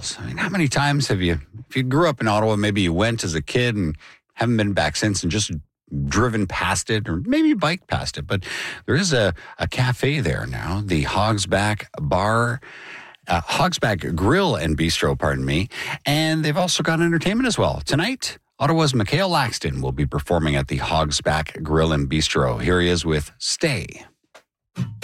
Falls. I mean, how many times if you grew up in Ottawa, maybe you went as a kid and haven't been back since and just driven past it or maybe biked past it. But there is a cafe there now, the Hogsback Grill and Bistro, pardon me. And they've also got entertainment as well. Tonight, Ottawa's Mikhail Laxton will be performing at the Hogsback Grill and Bistro. Here he is with Stay.